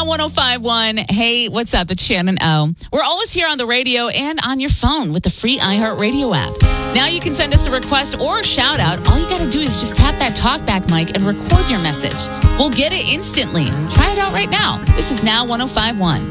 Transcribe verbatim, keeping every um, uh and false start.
Now one oh five one. Hey, what's up? It's Shannon O. We're always here on the radio and on your phone with the free iHeartRadio app. Now you can send us a request or a shout out. All you got to do is just tap that talkback mic and record your message. We'll get it instantly. Try it out right now. This is Now one oh five one.